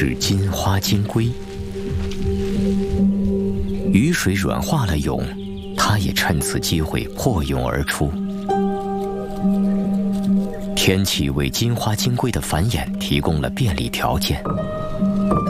是金花金龟。雨水软化了蛹，它也趁此机会破蛹而出。天气为金花金龟的繁衍提供了便利条件，